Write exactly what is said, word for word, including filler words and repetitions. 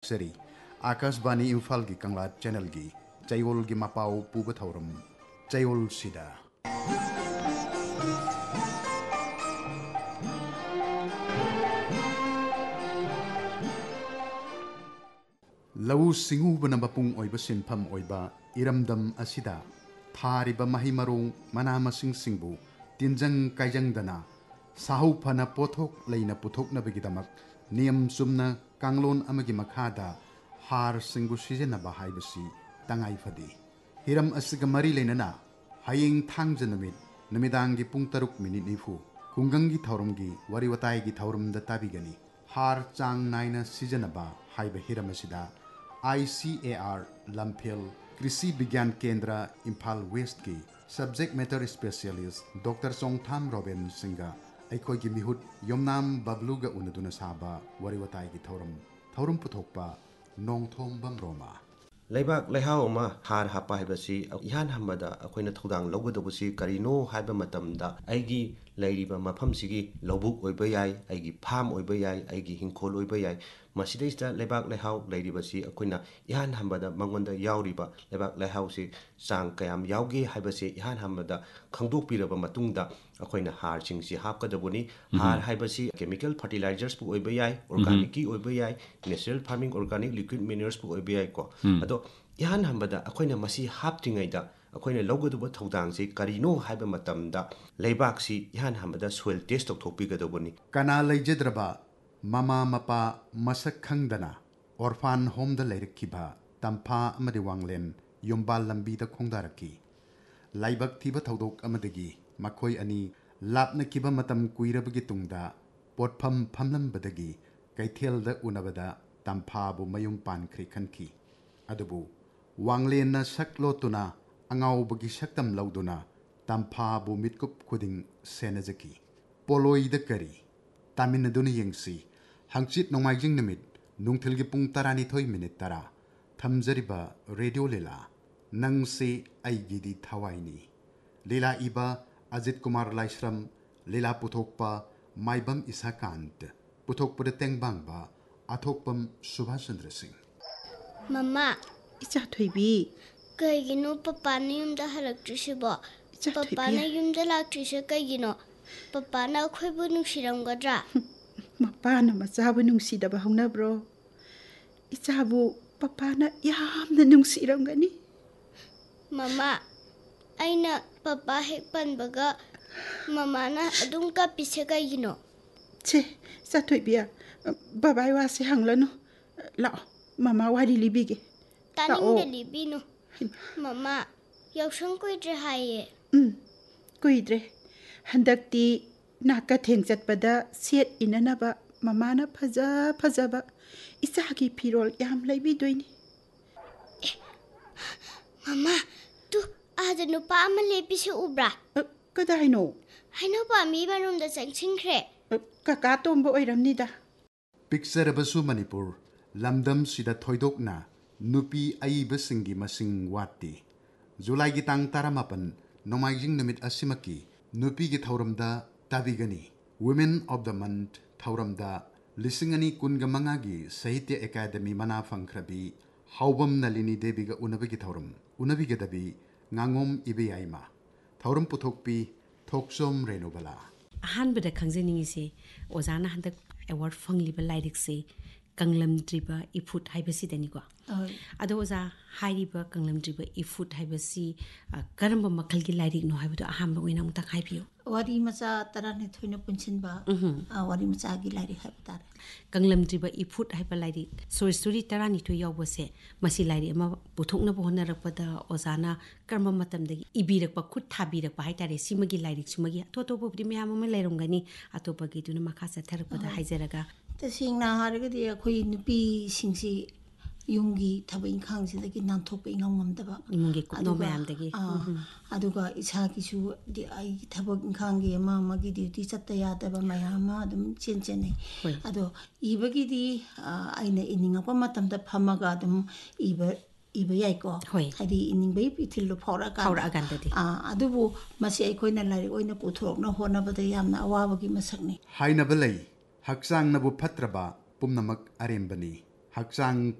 लाक्चरी आकाशवाणी इम्फाल की कंगला चैनल की चैवल की मपाव पुब थौरम चैवल सिदा लौ सिंगुबना मपुंग ओइबा सिनफम ओइबा इरमदम असिदा थारिबा महि मरों मना मसिंग सिंगबु तिनजंग कायजंगदना साहु फना पोथोक लेना पुथोकनबगिदमक नियम सुमना कांगलोन अमगी मखादा हार सिंगबु सिजनबा हाइबसी तंगाई फदी हिरम असिगा मरी लेनना हयेंग थांग नुमित नुमिदांगी पुंग तरुक मिनिट निफु कुंगंगी थौरमगी वरिवताईगी थौरमदा ताबिगनी हार चांग Naina सिजनबा हाइबा Hiram असिदा I C A R लम्फेल कृषि विज्ञान केंद्र इम्फाल वेस्ट की सब्जेक्ट मैटर स्पेशलिस्ट डॉक्टर चोंगथाम रोबेन सिंगा अखोई मिहुत योमनाम बबलूगा उनदुना साबा वरिवताईगी थौरम थौरम पुथोकपा नोंगथोम बमरोमा लेबाक लेहाव अमा हार हापा हाइबसी इहान हमबदा अखोइना थौदांग लौगदबसी करिनो हाइबा मतमदा आइगी लैरिबा मफमसिगी लौबुक ओइबा याय आइगी फार्म ओइबा याय आइगी हिंखोल ओइबा याय मसिदैस्ता लेबाक लेहाव लैरिबसी अखोइना इहान हमबदा मंगोंदा यावरिबा लेबाक लेहावसी चांग कयाम यावगे हाइबसी इहान हमबदा खंगदोकपिरबा मतुंगदा अखोइना हार सिंगसी हापकदबोनी हार हाइबसी केमिकल फर्टिलाइजर्स पु ओइबा याय ऑर्गेनिक की ओइबा याय natural farming organic liquid manures पु ओइबा याय को अदो इहान हमबदा अखोइना मसी हापत्रिङैदा अखोइना लौगदुबा थौदांगसे करिनो हाइबा मतमदा लेबाकसी इहान हमबदा सोइल टेस्ट तौथोकपिगदबोनी कना लैजद्रबा ममा मपा मसक खंगदना ऑर्फान होम द लैरखिबा तंफा अमदि वांगलेन युम्बाल लंबीदा खोंदारकी लाइबक थीबा थौदोक अमदगी मखोई अनि लापनकिबा मतम कुइरबगी तुंगदा पोटफम फमलंबदगी कैथेलदा उनबदा तंफाबु मयुम पानख्रि खनखी अदुबु वांगलेन सकलोतुना अंगाउबगी सक्तम लौदुना तंफाबु मितकुप खुदिंग सेनजकी पोलोइद करी तामिनदुना यंगसी हंचित नोंमाइजिंग नमित नुंगथिलगी पुंग तरानिथोई मिनिट तरा थमजरिबा रेडियो लीला नंगसे आइगिदी थवाइनी लीला इबा अजित कुमार लाइश्रम लीला पुथोकपा माइबम इसाकांत पुथोकपद तेंगबांगबा अथोकपम सुभाष चंद्र सिंह मम्मा इचा थोइबी कईगिनो पप्पाने युमदा हलक्ट्रिसिबो पप्पाने युमदा लाक्ट्रिसे कईगिनो पप्पाना अखोइबु नुंसिरमगद्रा मपाना मचाबु नुंसिदबा हौनब्रो इचाबु पप्पाना यामना नुंसिरमगनी मम्मा अइना पप्पा हेक पनबगा ममाना अदुम कपिसे कईगिनो छे चाथोइबिया बाबाई वासे हंगलनु लाओ ममा वारी लिबिगे तानिंग लिबिनो मम्मा यौसंग कुइद्रे हाये उम कुइद्रे हंदक्ति नाका थेंग चटपदा सेट इननबा ममाना फजा फजाबा इचागी फिरोल याम लैबिदोइनी मम्मा तू आदा नुपा अमा लेपिसे उब्रा कदाइनो हाइनो पामी बारुमदा चंगसिंख्रे काका तोंबो ओइरमनिदा पिक्चर बसु मणिपुर लमदम सिदा थोइदोकना नुपी अइबसिंगी मसिंग वाती जुलाई की तांग तारामापन नोमाइजिंग नमित असिमकी नुपी की थौरमदा ताबिगनी वुमेन ऑफ द मंथ थौरमदा लिसिंगनी कुनगा मंगागी साहित्य एकेडमी मना फंख्रबी हाउबम नलिनी देवीगा उनबगी थौरम उनबीगदबी nganगोम इबेयाइमा थौरम पुथोकपी थोकसोम रेनोबला अहानबदा खंजनिंगिसे ओजाना हंदक अवार्ड फंगलिबा लाइरिकसे कंगलमद्रिबा इफुट हाइबसिदनिको अदो ओजा हाइरिबा कंगलमद्रिबा इफुट हाइबसी करम मखलगी लाइरिक नो हाइबदो अहानबा ओइना मुता हाइबियो वारी मचा तराने थोइना पुनसिनबा वारी मचागी लाइरिक हाइबतार कंगलमद्रिबा इफुट हाइबा लाइरिक सोय स्टोरी तरानी थोइ यावबसे मसी लाइरिक अमा पुथोकना बहनरपदा ओजाना करम मतमदगी इबिरकपा खुद थाबिरकपा हाइतारे सिमगी लाइरिक सुमगी अतोतोबदी मयाम अमा लैरंगनी अतोपगी दुना मखा चथरपदा हाइजरगा तसेंगना हारगदी अखोइ नुपी सिंगसी युंगी थबई खांगसिदगी नांथोपई ngam-ngamdaba इमुंगी कुनो मयामदगी अदुगा इसाकीसु दि आई थबक खांगे मा मगी ड्यूटी चत्ता यादबा मयामा अदुम चेन-चेनै अदो इबगीदी आइना इनिंगपा मतमदा फमगा अदुम इब इब याइको हाइदी इनिंगबै पिथिल्लो फौरा का फौरा गांददी आ अदुबु मसी अखोइना लाइक ओइना पुथोरकना होनबदा यामना अवाबगी मसकनी हाइनबलै हक्चांग नबु फत्रबा पुमनमक अरेंबनी हक्चांग